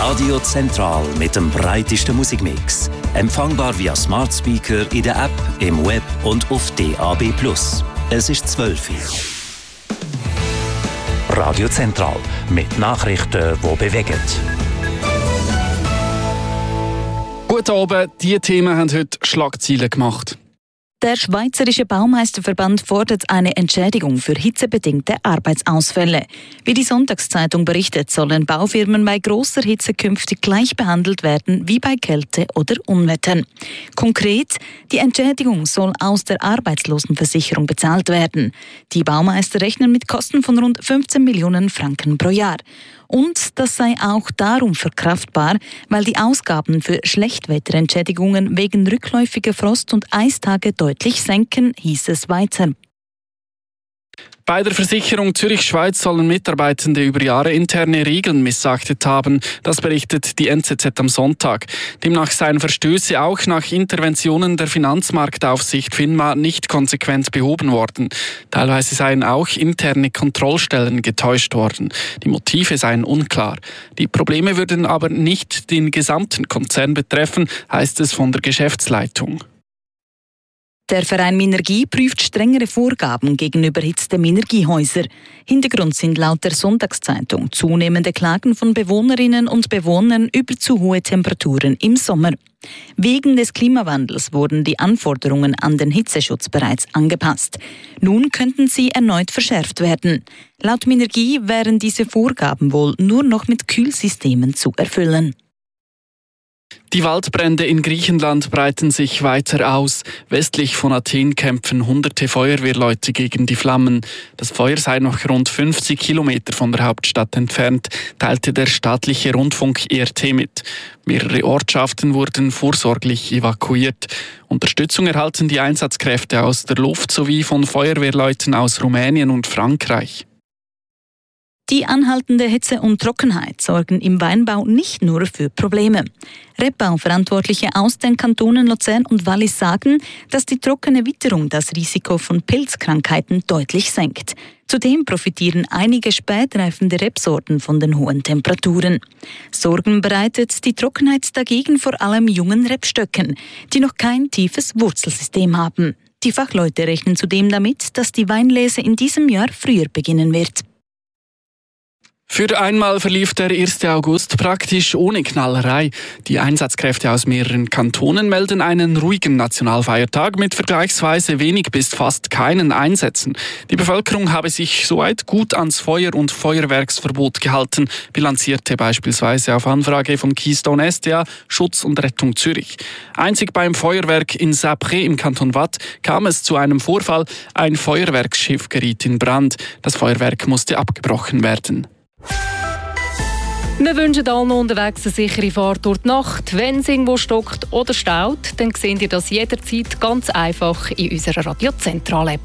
Radio Zentral mit dem breitesten Musikmix. Empfangbar via Smart Speaker in der App, im Web und auf DAB+. Es ist 12 Uhr. Radio Zentral mit Nachrichten, die bewegen. Guten Abend, diese Themen haben heute Schlagzeilen gemacht. Der Schweizerische Baumeisterverband fordert eine Entschädigung für hitzebedingte Arbeitsausfälle. Wie die Sonntagszeitung berichtet, sollen Baufirmen bei grosser Hitze künftig gleich behandelt werden wie bei Kälte oder Unwettern. Konkret, die Entschädigung soll aus der Arbeitslosenversicherung bezahlt werden. Die Baumeister rechnen mit Kosten von rund 15 Millionen Franken pro Jahr. Und das sei auch darum verkraftbar, weil die Ausgaben für Schlechtwetterentschädigungen wegen rückläufiger Frost- und Eistage deutlich senken, hieß es weiter. Bei der Versicherung Zürich-Schweiz sollen Mitarbeitende über Jahre interne Regeln missachtet haben. Das berichtet die NZZ am Sonntag. Demnach seien Verstöße auch nach Interventionen der Finanzmarktaufsicht FINMA nicht konsequent behoben worden. Teilweise seien auch interne Kontrollstellen getäuscht worden. Die Motive seien unklar. Die Probleme würden aber nicht den gesamten Konzern betreffen, heißt es von der Geschäftsleitung. Der Verein Minergie prüft strengere Vorgaben gegenüber Hitze der Minergiehäuser. Hintergrund sind laut der Sonntagszeitung zunehmende Klagen von Bewohnerinnen und Bewohnern über zu hohe Temperaturen im Sommer. Wegen des Klimawandels wurden die Anforderungen an den Hitzeschutz bereits angepasst. Nun könnten sie erneut verschärft werden. Laut Minergie wären diese Vorgaben wohl nur noch mit Kühlsystemen zu erfüllen. Die Waldbrände in Griechenland breiten sich weiter aus. Westlich von Athen kämpfen hunderte Feuerwehrleute gegen die Flammen. Das Feuer sei noch rund 50 Kilometer von der Hauptstadt entfernt, teilte der staatliche Rundfunk ERT mit. Mehrere Ortschaften wurden vorsorglich evakuiert. Unterstützung erhalten die Einsatzkräfte aus der Luft sowie von Feuerwehrleuten aus Rumänien und Frankreich. Die anhaltende Hitze und Trockenheit sorgen im Weinbau nicht nur für Probleme. Rebbauverantwortliche aus den Kantonen Luzern und Wallis sagen, dass die trockene Witterung das Risiko von Pilzkrankheiten deutlich senkt. Zudem profitieren einige spätreifende Rebsorten von den hohen Temperaturen. Sorgen bereitet die Trockenheit dagegen vor allem jungen Rebstöcken, die noch kein tiefes Wurzelsystem haben. Die Fachleute rechnen zudem damit, dass die Weinlese in diesem Jahr früher beginnen wird. Für einmal verlief der 1. August praktisch ohne Knallerei. Die Einsatzkräfte aus mehreren Kantonen melden einen ruhigen Nationalfeiertag mit vergleichsweise wenig bis fast keinen Einsätzen. Die Bevölkerung habe sich soweit gut ans Feuer- und Feuerwerksverbot gehalten, bilanzierte beispielsweise auf Anfrage vom Keystone SDA Schutz und Rettung Zürich. Einzig beim Feuerwerk in Sapré im Kanton Waadt kam es zu einem Vorfall. Ein Feuerwerksschiff geriet in Brand. Das Feuerwerk musste abgebrochen werden. Wir wünschen allen unterwegs eine sichere Fahrt durch die Nacht. Wenn es irgendwo stockt oder staut, dann seht ihr das jederzeit ganz einfach in unserer Radio Zentral-App.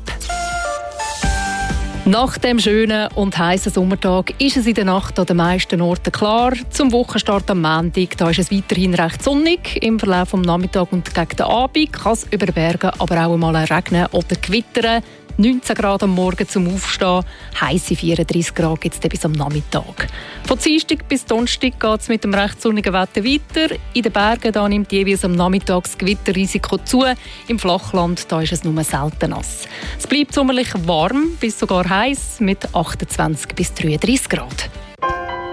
Nach dem schönen und heißen Sommertag ist es in der Nacht an den meisten Orten klar. Zum Wochenstart am Montag da ist es weiterhin recht sonnig. Im Verlauf des Nachmittags und gegen den Abend kann es über Berge aber auch einmal regnen oder gewittern. 19 Grad am Morgen zum Aufstehen, heisse 34 Grad gibt es bis am Nachmittag. Von Dienstag bis Donnerstag geht es mit dem recht sonnigen Wetter weiter. In den Bergen da nimmt jeweils am Nachmittag das Gewitterrisiko zu. Im Flachland da ist es nur selten nass. Es bleibt sommerlich warm bis sogar heiß mit 28 bis 33 Grad.